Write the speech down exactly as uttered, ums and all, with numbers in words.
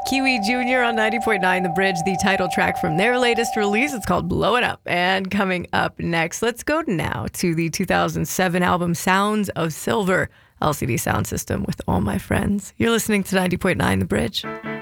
Kiwi Junior on ninety point nine The Bridge, the title track from their latest release. It's called Blowin' Up. And coming up next, let's go now to the two thousand seven album Sounds of Silver, L C D Sound System with All My Friends. You're listening to ninety point nine The Bridge.